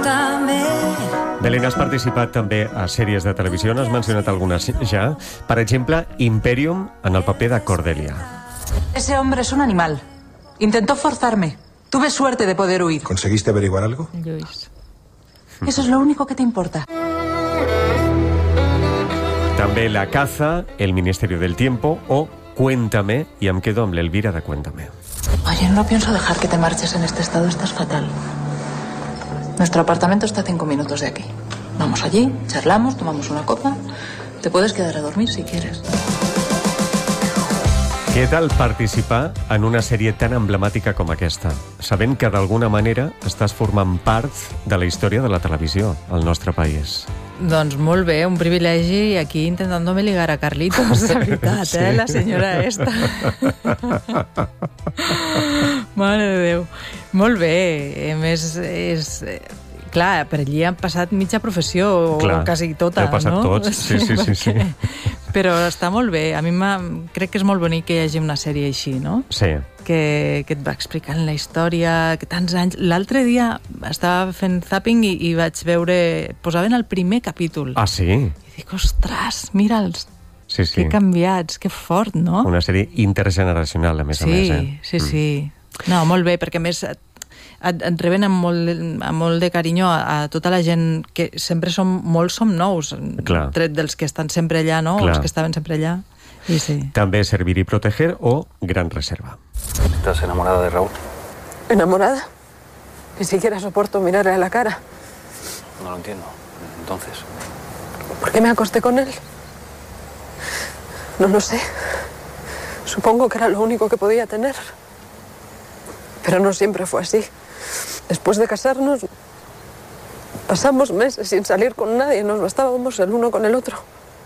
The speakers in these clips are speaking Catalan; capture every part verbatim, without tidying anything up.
cuéntame. Belén, has participat també a sèries de televisió, n'has mencionat algunes ja. Per exemple, Imperium, en el paper de Cordelia. Ese hombre es un animal. Intentó forzarme. Tuve suerte de poder huir. ¿Conseguiste averiguar algo? Lluís. Eso es lo único que te importa. També La caza, El ministerio del tiempo o Cuéntame, i em quedo amb l'Elvira de Cuéntame. Oye, no pienso dejar que te marches en este estado. Estás fatal. Nuestro apartamento está a cinco minutos de aquí. Vamos allí, charlamos, tomamos una copa. Te puedes quedar a dormir si quieres. Què tal participar en una sèrie tan emblemàtica com aquesta, sabent que d'alguna manera estàs formant part de la història de la televisió al nostre país? Doncs molt bé, un privilegi, i aquí intentant-me ligar a Carlitos, de veritat, sí. eh, la senyora esta. Mare de Déu. Molt bé, a més, és... Clar, per allí han passat mitja professió, Clar, o quasi tota, heu passat no? tots, sí, sí, sí, sí. Però està molt bé, a mi crec que és molt bonic que hi hagi una sèrie així, no? Sí. Que, que et va explicant la història, que tants anys... L'altre dia estava fent zapping i, i vaig veure... Posaven el primer capítol. Ah, sí? I dic, ostres, mira'ls, Sí, sí. que canviats, que fort, no? Una sèrie intergeneracional, a més sí, a més, eh? Sí, sí, sí. No, molt bé, perquè a més et, et, et reben amb molt, amb molt de carinyo a, a tota la gent que sempre som, molts som nous, Clar. tret dels que estan sempre allà, no? Clar. Els que estaven sempre allà. I sí. També Servir y proteger o Gran Reserva. ¿Estás enamorada de Raúl? ¿Enamorada? Ni siquiera soporto mirarle a la cara. No lo entiendo. Entonces, ¿Por qué me acosté con él? No lo sé. Supongo que era lo único que podía tener. Pero no siempre fue así. Después de casarnos, pasamos meses sin salir con nadie. Nos bastábamos el uno con el otro.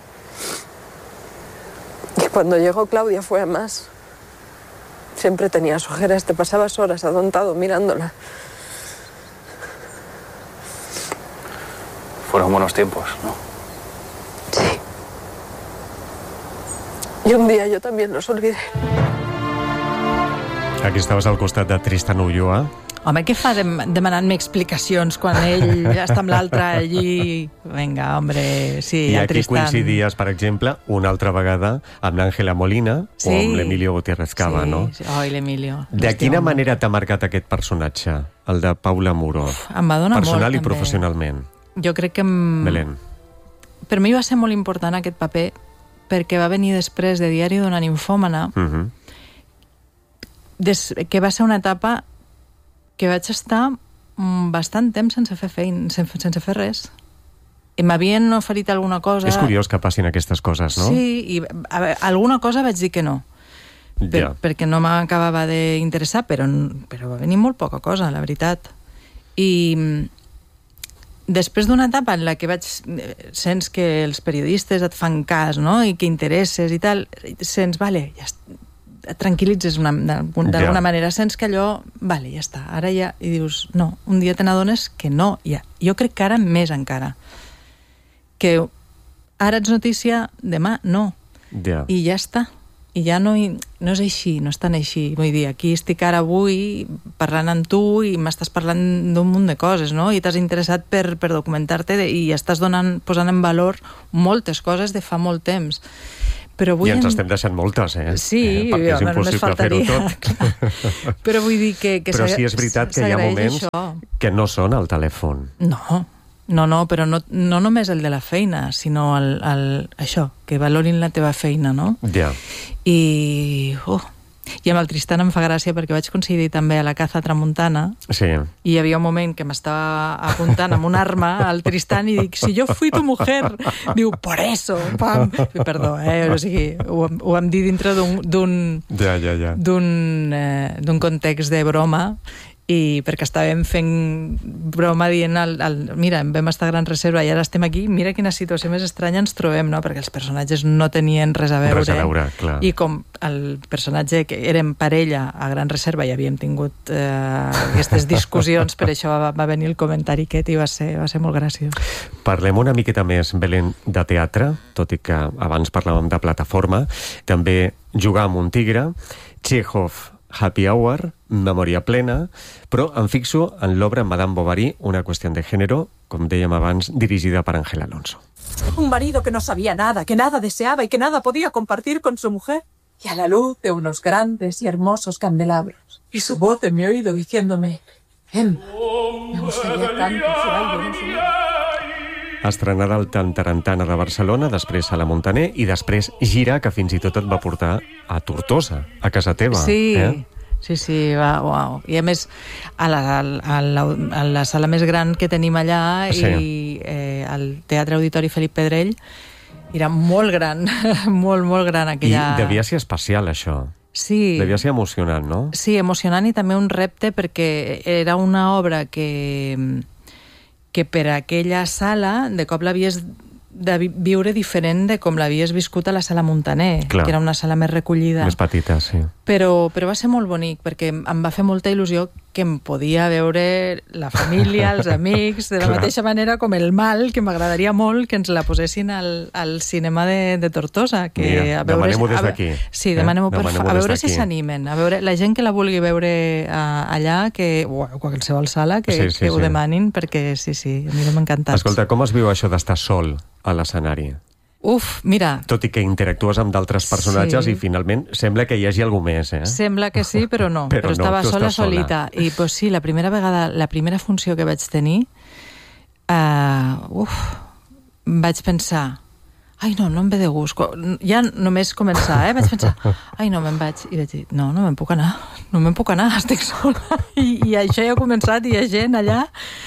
Y cuando llegó Claudia fue a más. Siempre tenías ojeras, te pasabas horas atontado mirándola. fueron buenos tiempos, ¿no? Sí. Y un día yo también los olvidé. Aquí estaves al costat de Tristan Ulloa. Home, què fa demanant-me explicacions quan ell ja està amb l'altre allí? Vinga, hombre, sí, I el aquí Tristan. coincidies, per exemple, una altra vegada amb l'Àngela Molina Sí. o amb l'Emilio Gutiérrez Cava, sí, no? Sí. Oi, l'Emilio. De L'estiu quina molt. manera t'ha marcat aquest personatge, el de Paula Muro? Em va donar Personal molt, i també. professionalment. Jo crec que... Em... Belén. Per mi va ser molt important aquest paper perquè va venir després de Diari d'una ninfòmana, Uh -huh. des... que va ser una etapa que vaig estar bastant temps sense fer feina, sense, sense fer res. I m'havien oferit alguna cosa... És curiós que passin aquestes coses, no? Sí, i a veure, alguna cosa vaig dir que no. Per, Ja. perquè no m'acabava d'interessar, però, però va venir molt poca cosa, la veritat. I després d'una etapa en la que vaig... Sents que els periodistes et fan cas, no?, i que interesses i tal, sents, vale, ja està, et tranquil·litzes d'alguna Ja. manera, sents que allò, vale, ja està, ara ja, i dius, no, un dia te n'adones que no, ja. Jo crec que ara més encara, que ara ets notícia, demà no, Ja. i ja està, i ja no, no és així, no és tan així, vull dir, aquí estic ara avui parlant amb tu i m'estàs parlant d'un munt de coses, no?, i t'has interessat per, per documentar-te i estàs donant, posant en valor moltes coses de fa molt temps. Però I ens en... estem deixant moltes, eh? Sí, eh, perquè és home, només impossible fer-ho faltaria. tot. Però vull dir que... que Però sí és veritat que hi ha moments això. que no són al telèfon. No, no, no, però no, no només el de la feina, sinó el, el, això, que valorin la teva feina, no? Ja. I... Uh, I amb el Tristan em fa gràcia perquè vaig coincidir també a la caza tramuntana Sí. i hi havia un moment que m'estava apuntant amb una arma al Tristan i dic, si jo fui tu mujer, diu, por eso, pam, perdó, eh? O sigui, ho, ho vam dir dintre d'un d'un Ja, ja, ja. d'un eh, d'un context de broma, i perquè estàvem fent broma dient al, al, mira, vam estar a Gran Reserva i ara estem aquí, mira quina situació més estranya ens trobem, no? Perquè els personatges no tenien res a veure, Res a veure, clar. i com el personatge que érem parella a Gran Reserva i havíem tingut eh, aquestes discussions, per això va, va venir el comentari aquest i va ser, va ser molt graciós. Parlem una miqueta més, Belén, de teatre, tot i que abans parlàvem de plataforma, també jugar amb un tigre. Chekhov Happy Hour, Memòria plena, però em fixo en l'obra Madame Bovary, una qüestió de gènere, com dèiem abans, dirigida per Ángel Alonso. Un marido que no sabía nada, que nada deseaba y que nada podía compartir con su mujer. Y a la luz de unos grandes y hermosos candelabros. Y su voz en mi oído diciéndome: Emma, me gustaría tanto ser alguien en su vida. Estrenada al Tantarantana de Barcelona, després a la Montaner i després gira, que fins i tot et va portar a Tortosa, a casa teva. Sí, eh? sí, sí, va, uau. I a més, a la, a, la, a la sala més gran que tenim allà, sí. i eh, al Teatre Auditori Felip Pedrell, era molt gran, molt, molt gran aquella... I devia ser especial, això. Sí. Devia ser emocionant, no? Sí, emocionant i també un repte, perquè era una obra que... que per aquella sala de cop l'havies de viure diferent de com l'havies viscut a la sala Montaner, Clar. que era una sala més recollida. Més petita, sí. Però, però va ser molt bonic, perquè em va fer molta il·lusió que em podia veure la família, els amics, de la Clar. mateixa manera com el mal, que m'agradaria molt que ens la posessin al, al cinema de, de Tortosa. Que Mira, a veure, demanem-ho des d'aquí. Sí, demanem-ho eh? per demanem a veure si s'animen. A veure, la gent que la vulgui veure uh, allà, que, o a qualsevol sala, que, sí, sí, que ho sí. demanin, perquè sí, sí, a mi m'ha encantat. Escolta, com es viu això d'estar sol a l'escenari? Uf, mira... Tot i que interactues amb d'altres personatges sí. i finalment sembla que hi hagi algú més, eh? Sembla que sí, però no. però, però estava no, sola, sola, solita. I pues sí, la primera vegada, la primera funció que vaig tenir, uh, uf, vaig pensar... Ai, no, no em ve de gust. Ja només començar, eh? Vaig pensar, ai, no, me'n vaig. I vaig dir, no, no me'n puc anar. No me'n puc anar, estic sola. I, i això ja ha començat, i hi ha gent allà...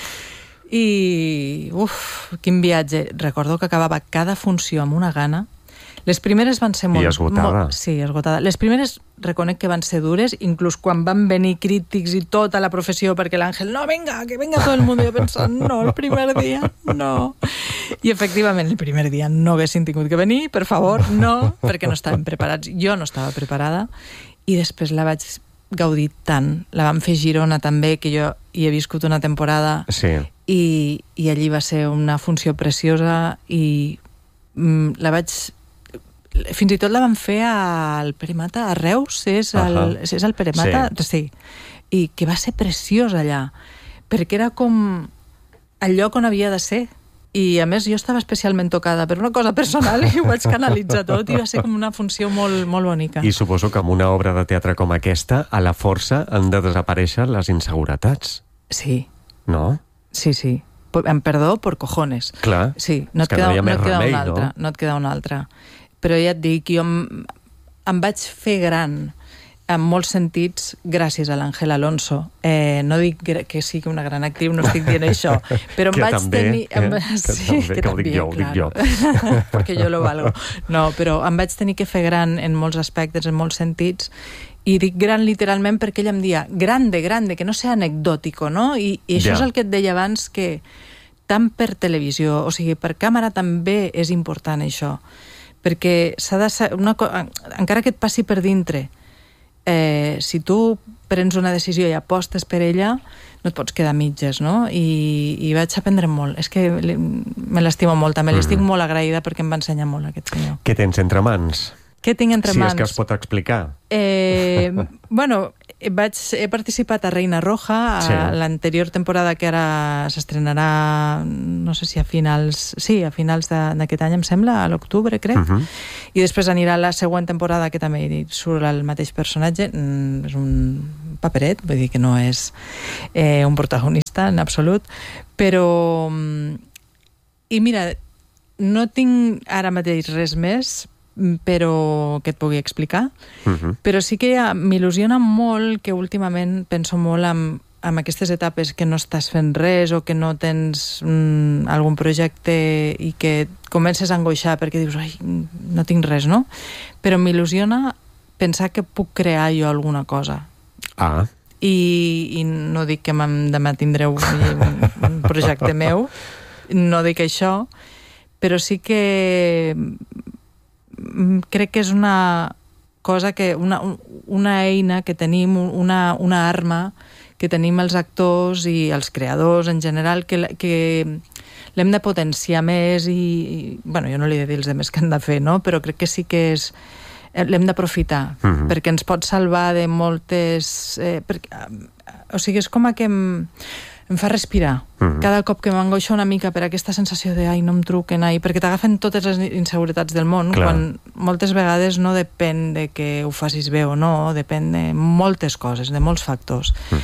I, uf, quin viatge. Recordo que acabava cada funció amb una gana. Les primeres van ser molt... I esgotada. Molt, sí, esgotada. Les primeres reconec que van ser dures, inclús quan van venir crítics i tota la professió, perquè l'Àngel, no, venga, que venga tot el món. I jo pensant, no, el primer dia, no. I efectivament, el primer dia no haguessin tingut que venir, per favor, no, perquè no estaven preparats. Jo no estava preparada. I després la vaig gaudir tant. La vam fer a Girona també, que jo hi he viscut una temporada. Sí. I, i allí va ser una funció preciosa i mm, la vaig... Fins i tot la van fer al Pere Mata, a Reus, és el, uh -huh. és el Pere Mata? Sí. sí. I que va ser preciós allà, perquè era com el lloc on havia de ser. I a més jo estava especialment tocada per una cosa personal i ho vaig canalitzar tot i va ser com una funció molt, molt bonica. I suposo que amb una obra de teatre com aquesta, a la força han de desaparèixer les inseguretats. Sí. No? Sí, sí. Em perdó, por cojones. Clar, sí, no és et que queda, no hi ha no més et queda remei, una altra, no? no et queda una altra. Però ja et dic, jo em, em vaig fer gran en molts sentits gràcies a l'Ángel Alonso. Eh, no dic que sigui una gran actriu, no estic dient això, però em que vaig també, tenir... Em, eh? sí, que, també, que, que ho també, dic jo, claro. ho dic jo. Perquè jo lo valgo. No, però em vaig tenir que fer gran en molts aspectes, en molts sentits, i dic gran literalment perquè ella em dia grande, grande, que no sea anecdòtico, no? I, i això ja. és el que et deia abans, que tant per televisió, o sigui, per càmera també és important això, perquè s'ha de ser una cosa, encara que et passi per dintre, eh, si tu prens una decisió i apostes per ella, no et pots quedar a mitges, no? I, i vaig aprendre molt. És que me l'estimo molt, també l'estic mm. molt agraïda perquè em va ensenyar molt aquest senyor. Què tens entre mans? Què tinc entre si mans? Si és que es pot explicar. Eh, bueno, vaig, he participat a Reina Roja, a sí. l'anterior temporada, que ara s'estrenarà, no sé si a finals... Sí, a finals d'aquest any, em sembla, a l'octubre, crec. Uh -huh. I després anirà la següent temporada, que també surt el mateix personatge. Mm, és un paperet, vull dir que no és eh, un protagonista en absolut, però... I mira, no tinc ara mateix res més, però que et pugui explicar. Uh-huh. Però sí que m'il·lusiona molt que últimament penso molt en, en aquestes etapes que no estàs fent res o que no tens mm, algun projecte i que comences a angoixar perquè dius, ai, no tinc res, no? Però m'il·lusiona pensar que puc crear jo alguna cosa. Ah. I, i no dic que demà tindreu un, un projecte meu, no dic això, però sí que crec que és una cosa que, una, una eina que tenim, una, una arma que tenim els actors i els creadors en general, que, que l'hem de potenciar més i, i, bueno, jo no li he de dir els demés que han de fer, no? Però crec que sí que és l'hem d'aprofitar, Mhm. perquè ens pot salvar de moltes... Eh, perquè, o sigui, és com que em, em fa respirar. Mhm. Cada cop que m'angoixa una mica per aquesta sensació de ai, no em truquen, ai, perquè t'agafen totes les inseguretats del món, Clar. quan moltes vegades no depèn de que ho facis bé o no, depèn de moltes coses, de molts factors. Mm.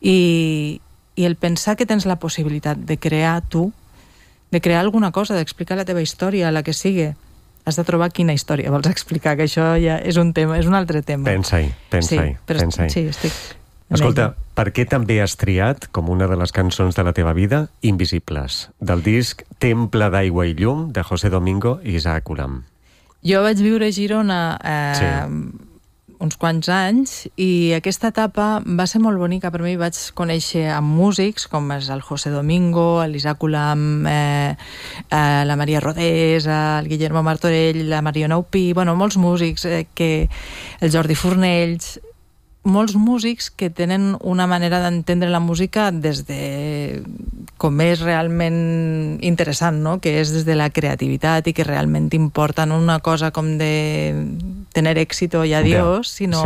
I, I el pensar que tens la possibilitat de crear tu, de crear alguna cosa, d'explicar la teva història, la que sigui, has de trobar quina història vols explicar, que això ja és un tema, és un altre tema. Pensa-hi, pensa-hi, sí, però pensa-hi. sí, estic... Escolta, per què també has triat, com una de les cançons de la teva vida, Invisibles, del disc Temple d'aigua i llum, de José Domingo i Isaac Ulam? Jo vaig viure a Girona eh, Sí. uns quants anys i aquesta etapa va ser molt bonica per mi. Vaig conèixer amb músics com és el José Domingo, l'Isaac Ulam, eh, eh, la Maria Rodés, el Guillermo Martorell, la Mariona Upí, bueno, molts músics, eh, que el Jordi Fornells, molts músics que tenen una manera d'entendre la música des de com és realment interessant, no? Que és des de la creativitat i que realment importa no una cosa com de tener èxito i adiós, Ja, sinó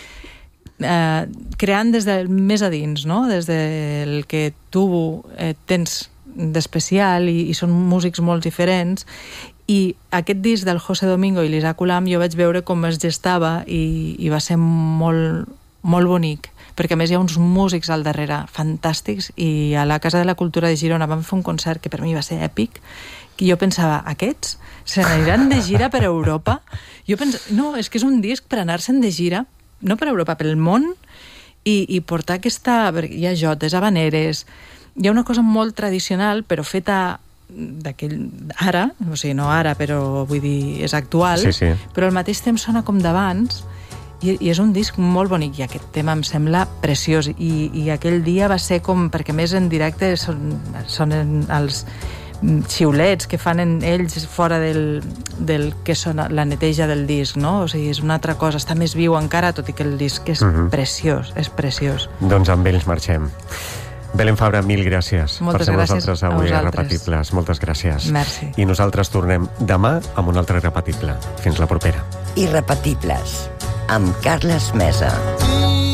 sí. eh, creant des del més a dins, no? Des del que tu eh, tens d'especial i, i són músics molt diferents. I aquest disc del José Domingo i l'Isaac Ulam jo vaig veure com es gestava i, i va ser molt, molt bonic, perquè a més hi ha uns músics al darrere fantàstics i a la Casa de la Cultura de Girona vam fer un concert que per mi va ser èpic, que jo pensava, aquests se n'aniran de gira per Europa? Jo pensava, no, és que és un disc per anar-se'n de gira, no per Europa, pel món, i, i portar aquesta... Hi ha jotes, habaneres, hi ha una cosa molt tradicional, però feta d'aquell... ara, o sigui, no ara, però vull dir, és actual, Sí, sí. però al mateix temps sona com d'abans, i, i és un disc molt bonic, i aquest tema em sembla preciós, i, i aquell dia va ser com... perquè a més en directe són, són els xiulets que fan en ells fora del, del que són la neteja del disc, no? O sigui, és una altra cosa, està més viu encara, tot i que el disc és Mhm. preciós, és preciós. Doncs amb ells marxem. Belén Fabra, mil gràcies Moltes per ser gràcies nosaltres a avui a vosaltres. Repetibles. Moltes gràcies. Merci. I nosaltres tornem demà amb un altre Repetible. Fins la propera. Irrepetibles, amb Carles Mesa.